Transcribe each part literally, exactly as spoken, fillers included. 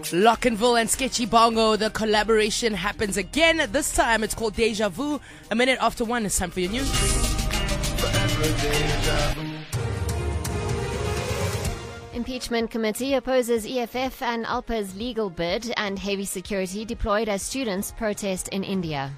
Lockenville and Sketchy Bongo, the collaboration happens again. This time it's called Deja Vu. A minute after one, it's time for your news. Impeachment committee opposes E F F and ALPA's legal bid, and heavy security deployed as students protest in India.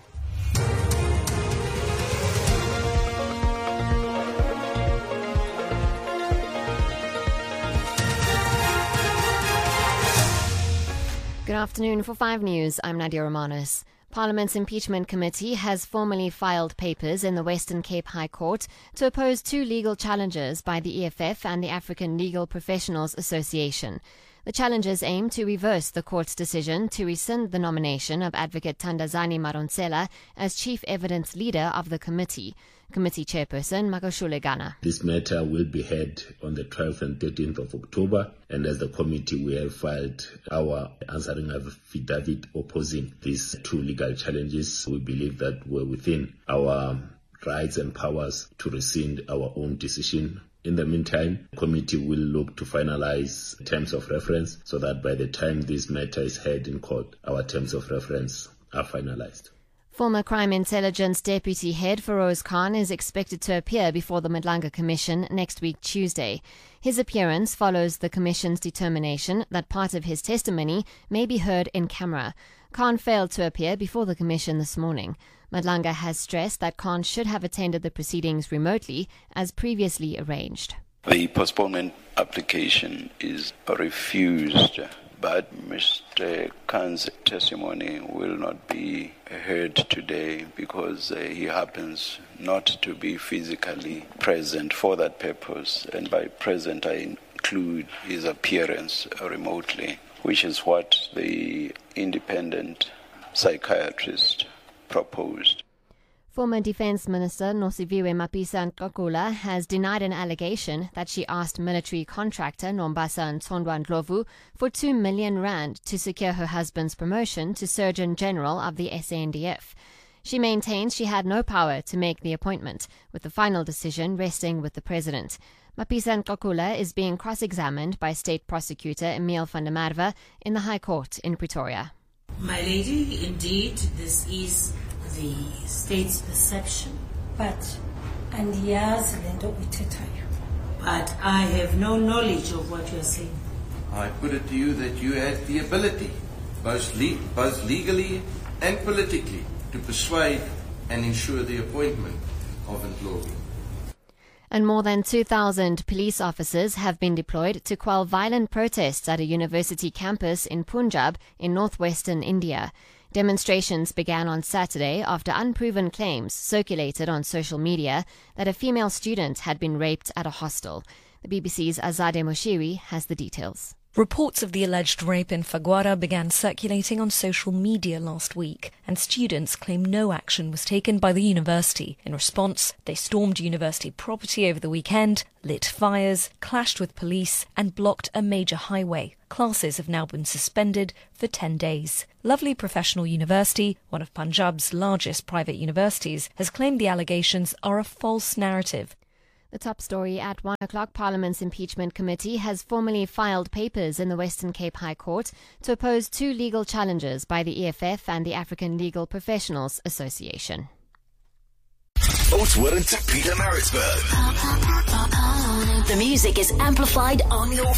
Good afternoon. For five News, I'm Nadia Romanos. Parliament's Impeachment Committee has formally filed papers in the Western Cape High Court to oppose two legal challenges by the E F F and the African Legal Professionals Association. The challenges aim to reverse the court's decision to rescind the nomination of Advocate Thandazani Madonsela as chief evidence leader of the committee. Committee Chairperson Makashule Gana. This matter will be heard on the twelfth and thirteenth of October, and as the committee we have filed our answering affidavit opposing these two legal challenges. We believe that we're within our rights and powers to rescind our own decision. In the meantime, the committee will look to finalize terms of reference so that by the time this matter is heard in court, our terms of reference are finalized. Former Crime Intelligence Deputy Head Feroz Khan is expected to appear before the Madlanga Commission next week Tuesday. His appearance follows the Commission's determination that part of his testimony may be heard in camera. Khan failed to appear before the Commission this morning. Madlanga has stressed that Khan should have attended the proceedings remotely as previously arranged. The postponement application is refused, but Mister Khan's testimony will not be heard today because uh, he happens not to be physically present for that purpose. And by present, I include his appearance remotely, which is what the independent psychiatrist proposed. Former Defence Minister Nosiviwe Mapisa-Nqakula has denied an allegation that she asked military contractor Nombasa Ntsondwa Ndlovu for two million rand to secure her husband's promotion to Surgeon General of the S A N D F. She maintains she had no power to make the appointment, with the final decision resting with the President. Mapisa-Nqakula is being cross-examined by State Prosecutor Emile van der Merwe in the High Court in Pretoria. My lady, indeed, this is the state's perception. But, andiyazi lento uyithethayo. But I have no knowledge of what you are saying. I put it to you that you had the ability, both, le- both legally and politically, to persuade and ensure the appointment of Ndlovu. And more than two thousand police officers have been deployed to quell violent protests at a university campus in Punjab in northwestern India. Demonstrations began on Saturday after unproven claims circulated on social media that a female student had been raped at a hostel. The B B C's Azadeh Moshiri has the details. Reports of the alleged rape in Phagwara began circulating on social media last week, and students claim no action was taken by the university. In response, they stormed university property over the weekend, lit fires, clashed with police, and blocked a major highway. Classes have now been suspended for ten days. Lovely Professional University, one of Punjab's largest private universities, has claimed the allegations are a false narrative. The top story at one o'clock, Parliament's Impeachment Committee has formally filed papers in the Western Cape High Court to oppose two legal challenges by the E F F and the African Legal Professionals Association. Oatswood to Peter Maritzburg. The music is amplified on your